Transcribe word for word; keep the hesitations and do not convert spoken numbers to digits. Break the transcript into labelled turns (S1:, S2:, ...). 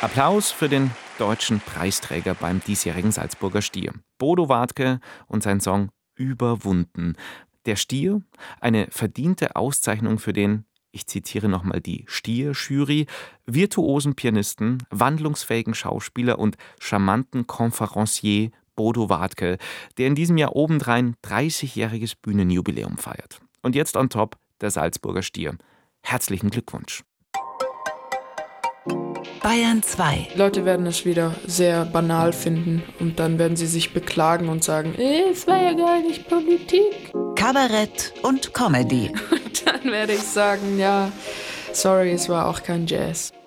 S1: Applaus für den deutschen Preisträger beim diesjährigen Salzburger Stier. Bodo Wartke und sein Song »Überwunden«. Der Stier, eine verdiente Auszeichnung für den, ich zitiere nochmal die Stier-Jury, virtuosen Pianisten, wandlungsfähigen Schauspieler und charmanten Konferencier Bodo Wartke, der in diesem Jahr obendrein dreißigjähriges Bühnenjubiläum feiert. Und jetzt on top der Salzburger Stier. Herzlichen Glückwunsch.
S2: Bayern zwei.
S3: Leute werden es wieder sehr banal finden und dann werden sie sich beklagen und sagen, es war ja gar nicht Politik.
S2: Kabarett und Comedy.
S3: Und dann werde ich sagen, ja, sorry, es war auch kein Jazz.